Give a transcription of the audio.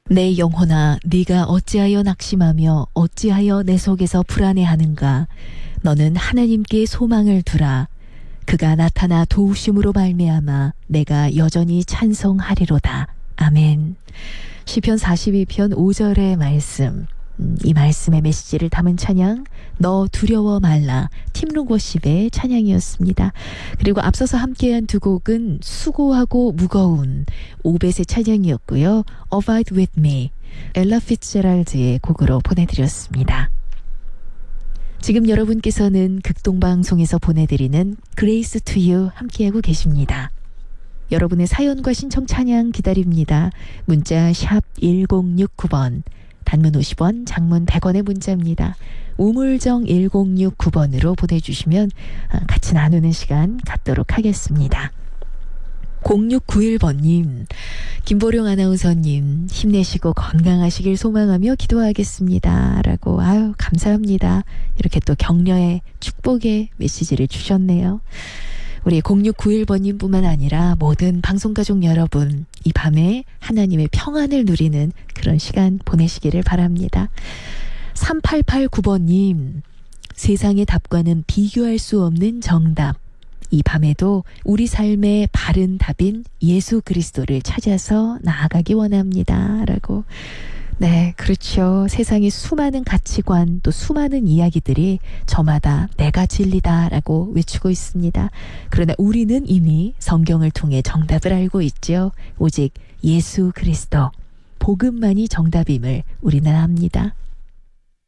내 영혼아, 네가 어찌하여 낙심하며 어찌하여 내 속에서 불안해하는가. 너는 하나님께 소망을 두라. 그가 나타나 도우심으로 말미암아 내가 여전히 찬송하리로다. 아멘. 시편 42편 5절의 말씀, 이 말씀의 메시지를 담은 찬양, 너 두려워 말라, 팀룩워십의 찬양이었습니다. 그리고 앞서서 함께한 두 곡은 수고하고 무거운 오벳의 찬양이었고요. Abide with me, 엘라 피츠제랄드의 곡으로 보내드렸습니다. 지금 여러분께서는 극동방송에서 보내드리는 Grace to You 함께하고 계십니다. 여러분의 사연과 신청 찬양 기다립니다. 문자 샵 1069번, 단문 50원, 장문 100원의 문자입니다. 우물정 1069번으로 보내주시면 같이 나누는 시간 갖도록 하겠습니다. 0691번님, 김보령 아나운서님 힘내시고 건강하시길 소망하며 기도하겠습니다. 라고, 아유 감사합니다. 이렇게 또 격려의 축복의 메시지를 주셨네요. 우리 0691번님 뿐만 아니라 모든 방송가족 여러분, 이 밤에 하나님의 평안을 누리는 그런 시간 보내시기를 바랍니다. 3889번님, 세상의 답과는 비교할 수 없는 정답. 이 밤에도 우리 삶의 바른 답인 예수 그리스도를 찾아서 나아가기 원합니다. 라고. 네, 그렇죠. 세상의 수많은 가치관, 또 수많은 이야기들이 저마다 내가 진리다 라고 외치고 있습니다. 그러나 우리는 이미 성경을 통해 정답을 알고 있죠. 오직 예수 그리스도, 복음만이 정답임을 우리는 압니다.